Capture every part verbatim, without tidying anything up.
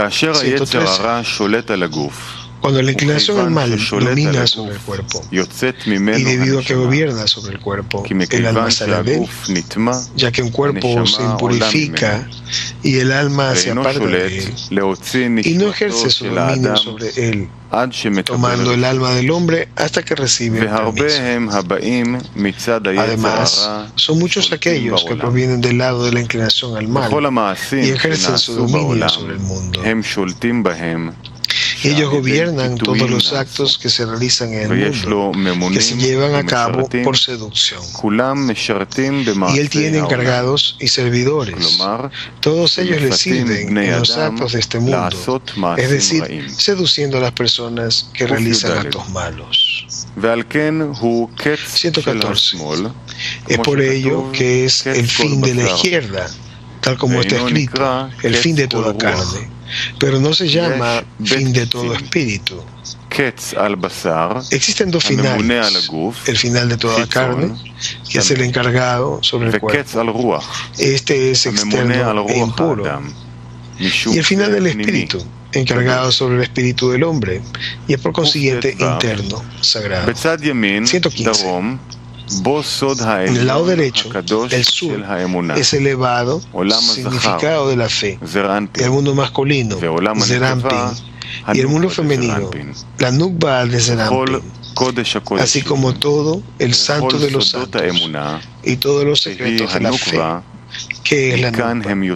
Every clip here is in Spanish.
ciento trece. Cuando la inclinación al mal domina sobre el cuerpo, y debido a que gobierna sobre el cuerpo, el alma sale de él, ya que un cuerpo se impurifica y el alma se aparta de él, y no ejerce su dominio sobre él, tomando el alma del hombre hasta que recibe el permiso. Además, son muchos aquellos que provienen del lado de la inclinación al mal y ejercen su dominio sobre el mundo. Ellos gobiernan todos los actos que se realizan en el mundo, que se llevan a cabo por seducción. Y él tiene encargados y servidores. Todos ellos le sirven en los actos de este mundo, es decir, seduciendo a las personas que realizan actos malos. ciento catorce. Es por ello que es el fin de la izquierda, tal como está escrito, el fin de toda carne. Pero no se llama fin de todo espíritu. Existen dos finales: el final de toda carne, que es el encargado sobre el cuerpo. Este es externo e impuro. Y el final del espíritu, encargado sobre el espíritu del hombre, y es por consiguiente interno, sagrado. ciento quince. En el lado derecho, el sur, es elevado, significado de la fe, el mundo masculino, Zerampin, y el mundo femenino, la Nukba de Zerampin, así como todo el santo de los santos y todos los secretos de la fe, que es la Nukba.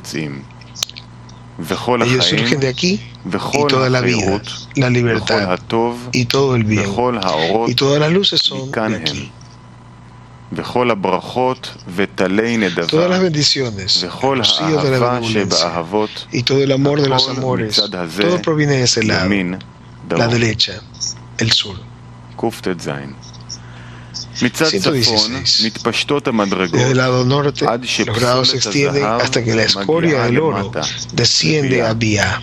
Ellos surgen de aquí, y toda la vida, la libertad, y todo el bien, y todas las luces son de aquí. Todas las bendiciones, rocíos de la benevolencia y todo el amor de los amores, todo proviene de ese lado, la derecha, el sur. ciento dieciséis. Desde el lado norte, los grados se extienden hasta que la escoria del oro desciende a Bia.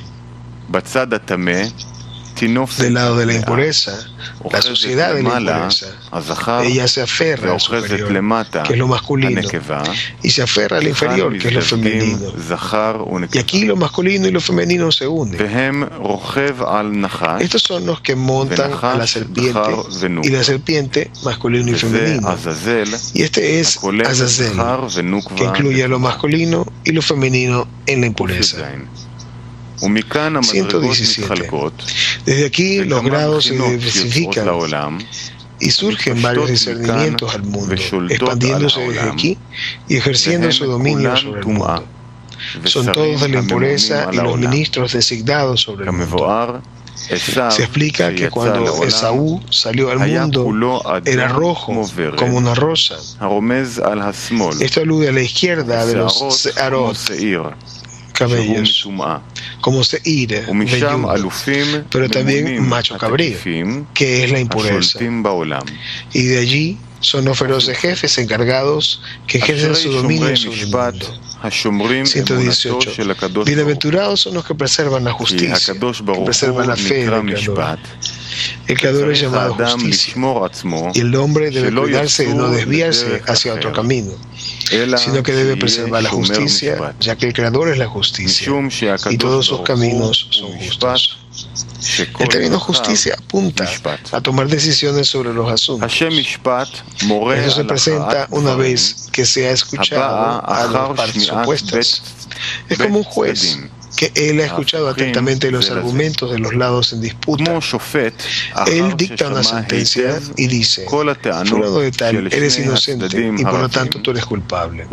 Del lado de la impureza, la suciedad de la impureza, ella se aferra al superior, que es lo masculino, y se aferra al inferior, que es lo femenino. Y aquí lo masculino y lo femenino se unen. Estos son los que montan a la serpiente, y la serpiente, masculino y femenino. Y este es Azazel, que incluye a lo masculino y lo femenino en la impureza. ciento diecisiete. Desde aquí los grados se diversifican y surgen varios discernimientos al mundo, expandiéndose desde aquí y ejerciendo su dominio sobre el mundo. Son todos de la impureza y los ministros designados sobre el mundo. Se explica que cuando Esaú salió al mundo era rojo como una rosa. Esto alude a la izquierda de los Searot, cabellos, como Seir, velludo, pero también macho cabrío, que es la impureza. Y de allí son los feroces jefes encargados que ejercen su dominio sobre el mundo. ciento dieciocho. Bienaventurados son los que preservan la justicia, que preservan la fe del Creador. El Creador es llamado justicia, y el hombre debe cuidarse de no desviarse hacia otro camino, sino que debe preservar la justicia, ya que el Creador es la justicia, y todos sus caminos son justos. El término justicia apunta a tomar decisiones sobre los asuntos. Eso se presenta una vez que se ha escuchado a las partes opuestas. Es como un juez que él ha escuchado atentamente los argumentos de los lados en disputa. Él dicta una sentencia y dice: fulano de tal, eres inocente y por lo tanto tú eres culpable.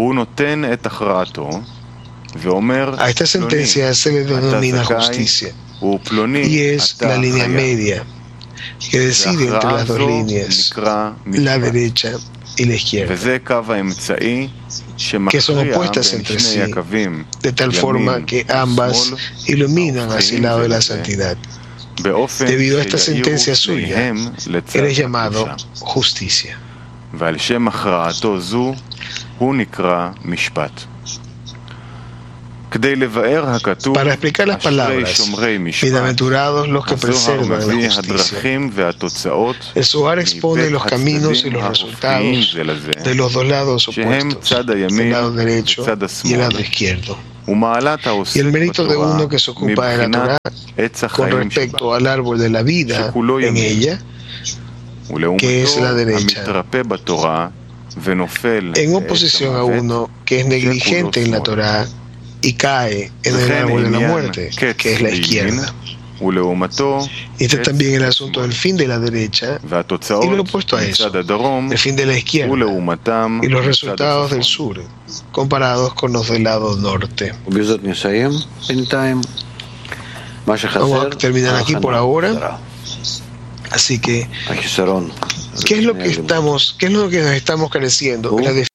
A esta sentencia se le denomina justicia, y es la línea media que decide entre las dos líneas, la derecha y la izquierda, que son opuestas entre sí, de tal forma que ambas iluminan hacia el lado de la santidad. Debido a esta sentencia suya, él es llamado justicia. Para explicar las palabras, bienaventurados los que preservan la justicia, el Zohar expone los caminos y los resultados de los dos lados opuestos, el lado derecho y el lado izquierdo. Y el mérito de uno que se ocupa de la Torah con respecto al árbol de la vida en ella, que es la derecha, en oposición a uno que es negligente en la Torah y cae en el árbol de la muerte, que es la izquierda. Y este es también el asunto del fin de la derecha y lo opuesto a eso, el fin de la izquierda y los resultados del sur comparados con los del lado norte. Vamos a terminar aquí por ahora. Así que, ¿qué es lo que estamos, qué es lo que nos estamos careciendo? La